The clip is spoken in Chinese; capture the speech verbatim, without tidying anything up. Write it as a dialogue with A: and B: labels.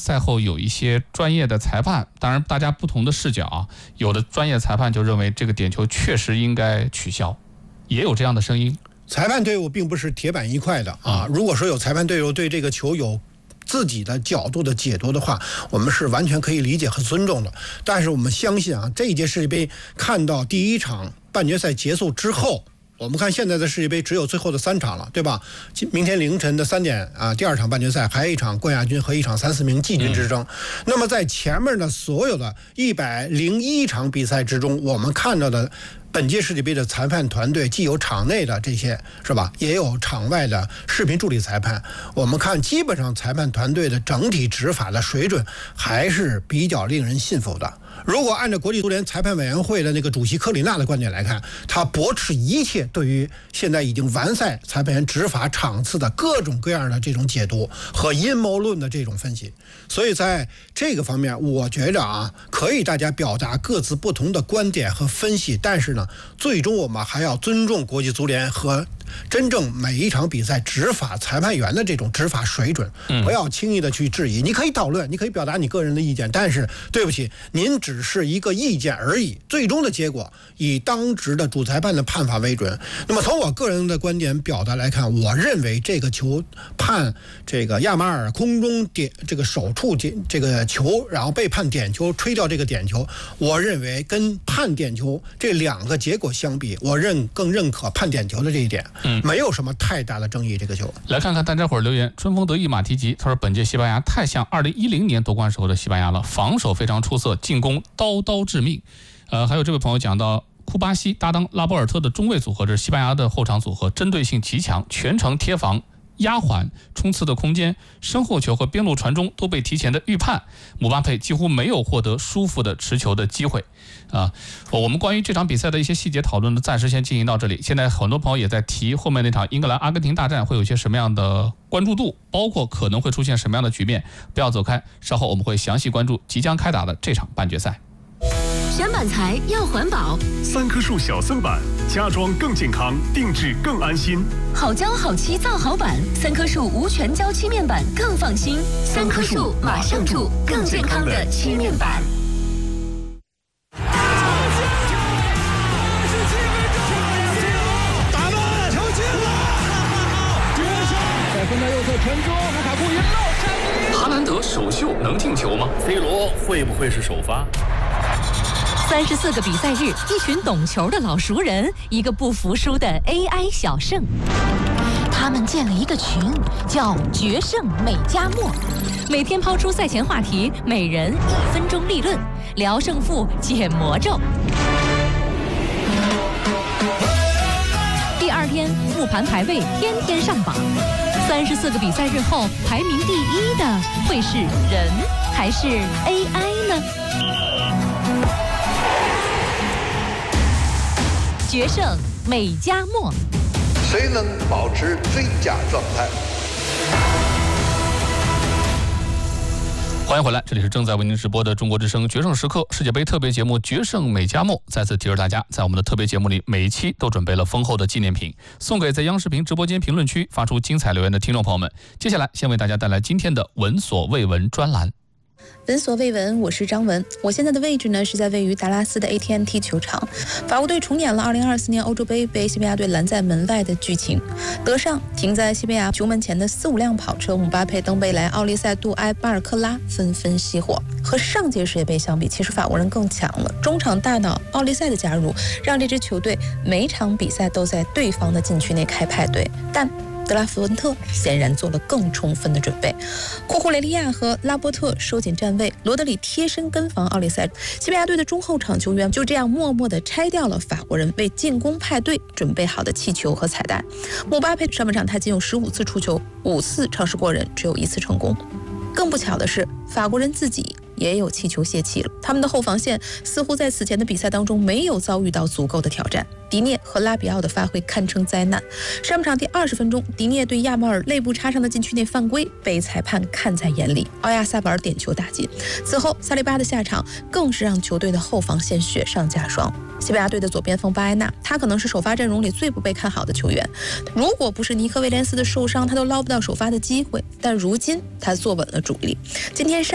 A: 赛后有一些专业的裁判，当然大家不同的视角啊，有的专业裁判就认为这个点球确实应该取消，也有这样的声音。
B: 裁判队伍并不是铁板一块的啊，如果说有裁判队伍对这个球有自己的角度的解读的话，我们是完全可以理解和尊重的。但是我们相信啊，这一届世界杯看到第一场半决赛结束之后，我们看现在的世界杯只有最后的三场了，对吧？明天凌晨的三点啊，第二场半决赛还有一场冠亚军和一场三四名季军之争。嗯、那么在前面的所有的一百零一场比赛之中，我们看到的本届世界杯的裁判团队既有场内的这些是吧，也有场外的视频助理裁判。我们看基本上裁判团队的整体执法的水准还是比较令人信服的。如果按照国际足联裁判委员会的那个主席科里纳的观点来看，他驳斥一切对于现在已经完赛裁判员执法场次的各种各样的这种解读和阴谋论的这种分析。所以在这个方面，我觉着啊，可以大家表达各自不同的观点和分析，但是呢，最终我们还要尊重国际足联和真正每一场比赛执法裁判员的这种执法水准，不要轻易的去质疑。你可以讨论，你可以表达你个人的意见，但是对不起，您只是一个意见而已，最终的结果以当值的主裁判的判罚为准。那么从我个人的观点表达来看，我认为这个球判这个亚马尔空中点这个手触点这个球，然后被判点球，吹掉这个点球，我认为跟判点球这两个结果相比，我认更认可判点球的这一点。嗯，没有什么太大的争议。这个球
A: 来看看大家伙留言，春风得意马蹄疾，他说本届西班牙太像二零一零年夺冠时候的西班牙了，防守非常出色，进攻刀刀致命。呃，还有这位朋友讲到库巴西搭档拉波尔特的中卫组合，这是西班牙的后场组合，针对性极强，全程贴防。压环冲刺的空间，身后球和边路传中都被提前的预判，姆巴佩几乎没有获得舒服的持球的机会啊。我们关于这场比赛的一些细节讨论呢，暂时先进行到这里。现在很多朋友也在提后面那场英格兰阿根廷大战会有一些什么样的关注度，包括可能会出现什么样的局面，不要走开，稍后我们会详细关注即将开打的这场半决赛。
C: 选板材要环保，
D: 三棵树小森板，家装更健康，定制更安心。
C: 好胶好漆造好板，三棵树无全胶漆面板更放心。三棵树马上住更健康的漆面板。
E: 打门，球进了！绝杀！在分的右侧传中，卢卡库一漏。
A: 哈兰德首秀能进球吗
F: ？C 罗会不会是首发？
C: 三十四个比赛日，一群懂球的老熟人，一个不服输的 A I 小胜。他们建了一个群，叫“决胜美加墨”，每天抛出赛前话题，每人一分钟立论，聊胜负，解魔咒。第二天复盘排位，天天上榜。三十四个比赛日后，排名第一的会是人还是 A I 呢？决胜美加墨，
G: 谁能保持最佳状态？
A: 欢迎回来，这里是正在为您直播的中国之声决胜时刻世界杯特别节目《决胜美加墨》。再次提示大家，在我们的特别节目里，每一期都准备了丰厚的纪念品，送给在央视频直播间评论区发出精彩留言的听众朋友们。接下来，先为大家带来今天的闻所未闻专栏。
H: 闻所未闻，我是张文。我现在的位置呢是在位于达拉斯的 A T and T 球场。法国队重演了二零二四年欧洲杯被西班牙队拦在门外的剧情。德尚停在西班牙球门前的四五辆跑车，姆巴佩、登贝莱、奥利塞、杜埃、巴尔克拉纷纷熄火。和上届世界杯相比，其实法国人更强了。中场大脑奥利塞的加入，让这支球队每场比赛都在对方的禁区内开派对，但德拉福文特显然做了更充分的准备。库库雷利亚和拉波特收紧站位，罗德里贴身跟防奥利塞。西班牙队的中后场球员就这样默默地拆掉了法国人为进攻派对准备好的气球和彩带。姆巴佩上半场他仅有十五次出球，五次尝试过人，只有一次成功。更不巧的是，法国人自己也有气球泄气了。他们的后防线似乎在此前的比赛当中没有遭遇到足够的挑战。迪涅和拉比奥的发挥堪称灾难。上半场第二十分钟，迪涅对亚马尔肋部插上的禁区内犯规，被裁判看在眼里，奥亚萨巴尔点球打进。此后，萨利巴的下场更是让球队的后防线雪上加霜。西班牙队的左边锋巴埃纳，他可能是首发阵容里最不被看好的球员。如果不是尼克威廉斯的受伤，他都捞不到首发的机会。但如今他坐稳了主力。今天上